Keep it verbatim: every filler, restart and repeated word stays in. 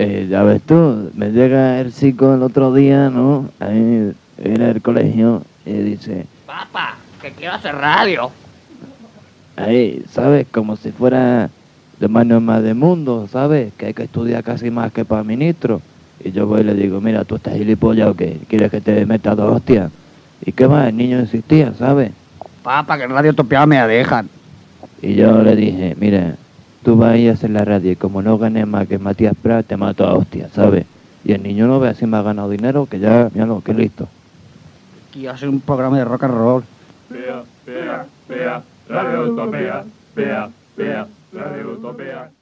Pues ya ves tú, me llega el chico el otro día, ¿no? Ahí en el colegio y dice, Papá, que quiero hacer radio. ahí, ¿sabes? Como si fuera de mano más de mundo, ¿sabes? Que hay que estudiar casi más que para ministro. Y yo voy y le digo, mira, ¿tú estás gilipollas o qué? ¿Quieres que te meta dos hostias? ¿Y qué más? El niño insistía, ¿sabes? Papá, que en Radio Utopía me la dejan. Y yo le dije, mira, tú vas a ir a hacer la radio y como no ganes más que Matías Prat, te mato a hostias, ¿sabes? Y el niño no ve así me ha ganado dinero, que ya, ya no, que listo. Quiero hacer un programa de rock and roll. Pea, pea, pea, Radio Utopía, pea, pea, Radio Utopía.